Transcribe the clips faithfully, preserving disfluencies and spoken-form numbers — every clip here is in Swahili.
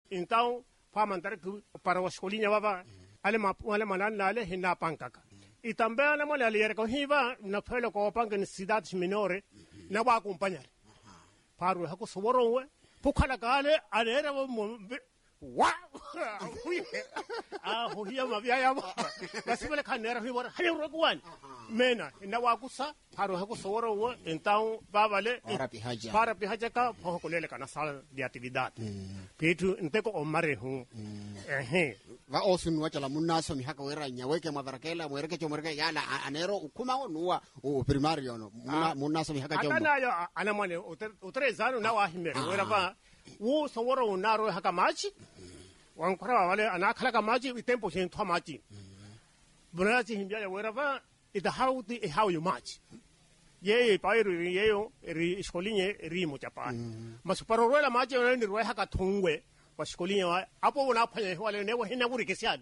Então, para manter para a escolinha baba, ale ma ale manan ale hina pankaka. E também ale mole ali ko hiva na pelo ko panka necessidades menores na wa acompanhar. Para o hako soworo pukala kale alera mo wa ah hohia mavia ya basibele kanera hibora hale rokuan mena na wa kusa para o hako soworo então babale para pihaja ka ko lele kana sala de atividade petu nteko omare hu eh va osun wacha la munaso mi haka wera nyaweke madarakela mwereke chomwereke yala anero ukuma onua o primario no munaso mi haka chombo atana yo anamane utrezano na wa himere wera ba wo soworo naro haka machi wankora wale anakhala ka machi tempo sin thwa machi brachi himbia wera ba ita how the how you match ye pairu ye yo ri escolinha ri mo chapa mas para roela machi ni roe haka thungwe wa escolinha wa apo na phanye wale ne wa hina buri kesiad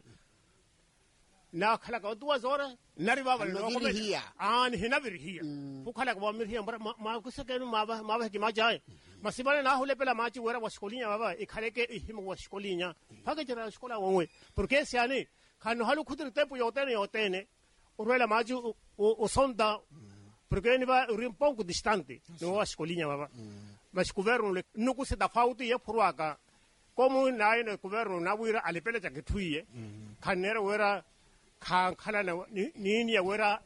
na khala ka duwa zora nari baba no ko an hina biri hiya pu khala ka mir hiya ma ku se ma ba ma ba ki ma jae masibale na hole pela machi wera wa escolinha baba e khale ke himo wa escolinha phaga jara escola wonwe porque se ani khano halu khudur tempo yo tene yo tene roela machi o sonda porque ele vai um pouco distante no escolinha baba mas governo no que se dá falta e proaga como na no governo na wira ale pela ja kethuie khanera wera khan khala na ni ni wera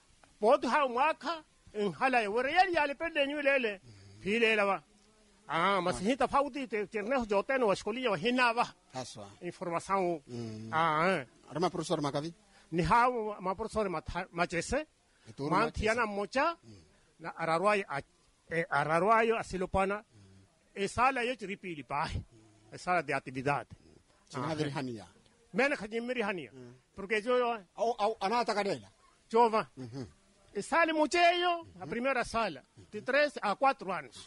bod ha mwaka hala wera yali ale pele ni lele phile la ba ah mas hita falta te terne jote no escolinha hina ba aswa informação ah arma professor Makavi ni ha ma professor ma chese mantiana mocha na araruayo araruayo asilopana e sala yo tripili pa e sala de atividade sinadir hania mena khajimiri hania porque yo au au anata kadela jova e sala mocheyo a primeira sala de três a quatro anos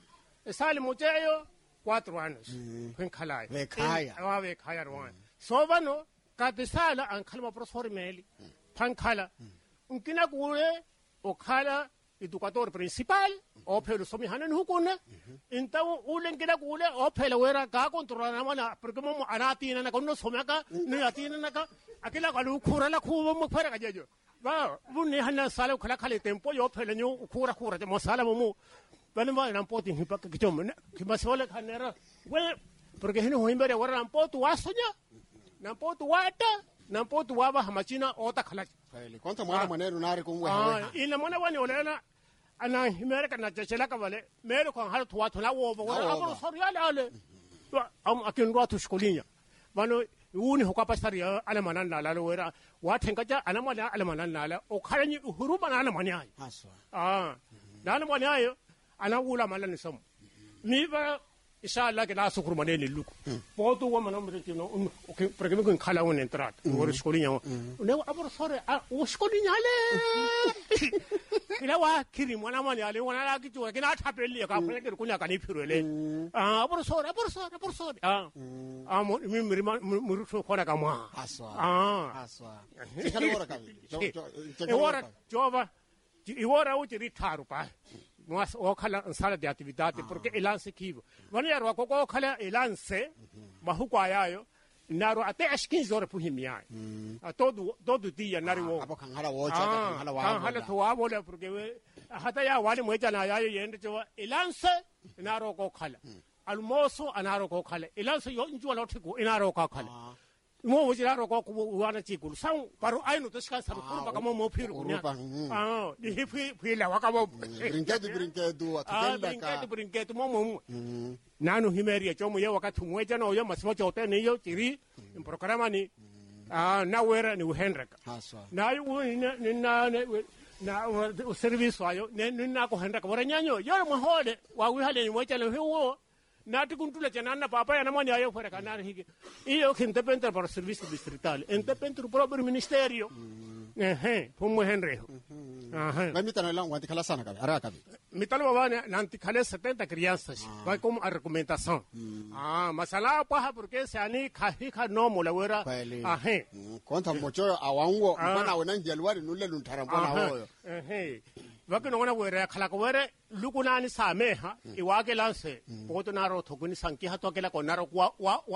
e sala mocheyo quatro anos pen khalai ve khaya wa ve khaya ron sobano ka de sala an khalma professor meli pan khala unkina kule o khala educador principal o pelo somi hanen hukuna então ulen kina kule o pelo wera ka controlar mana porque mo anati na kono somaka ni atina na ka akila kalu khura la khubo mo phara ka jejo ba bunni hanan sala khala khale tempo yo pelo nyu khura khura mo sala mo bani ma na poti hipa ka kichom ki masole khanera we porque hino himbere wera na potu wasonya na potu wata na potu waba hamachina ota khala Kweli, konta mwana maneno nari kumwe hawe. Ina mwana wani olena, ana himereka na chachela kabale, mere kwa hali tuwa tula woba, wana abro sori ale ale. Am akinrua tu shkulinya. Wano, uni hukapa sari ale manan lala wera, watengaja ana mwana ale manan lala, okhala ni uhuruba na ana mwana ayo. Haswa. Ah, na ana mwana ayo, ana ula malani samu. Miba, inshallah ke na sukuru manene luku potu wa manam retino okay porque me khala un entrat o escolinha ne abor sore o escolinha ale ila wa kiri mwana mwana ale wana la kitu ke na thapeli ka phele ke kunya ka ni phirele ah abor sore abor sore abor sore ah ah mi mi mi so khona ka ma aswa ah aswa tikale wora ka e wora jova e wora o ti ritaru pa mas o khala sala de atividade porque elance kivo vani aro ko ko khala elance mahukwa yayo naro até às quinze horas por himia a todo todo dia nari wo abo kanghala wocha kanghala wa kanghala to wa bola porque hata ya wale mweja na yayo yende to elance naro ko khala almoço anaro ko khala elance yo njua lotiko inaro ko khala mo wajira ro ko wana chikulu sang paru ainu to ska saru kurba kamo mo phiru kunya ah di phi phi la wa kamo brinquedo brinquedo atenda ka brinquedo brinquedo mo mo nanu himeria chomo ye wakati mweja no yo masimo chote ni yo chiri en programa ni ah na wera ni Henrik na yo ni na na o serviço ayo ni na ko Henrik wora nyanyo yo mo hode wa wi hale ni mweja no hiwo nati kuntula janana papa ya namani ayo fora kanari hige iyo independente para serviço distrital independente do próprio ministério eh pomo henreho ah vai mitano lá onde kala sana kabe ara kabe mitano baba nanti kale setenta crianças vai como a recomendação ah masala pa porque se ani khahi kha no mola wera ah eh konta mocho awango bana wena njelwari nulle luntara bana hoyo eh vake no wana wera khala ko wera lukunani sameha iwake lanse boto naro thokuni sanki hato kela konaro wa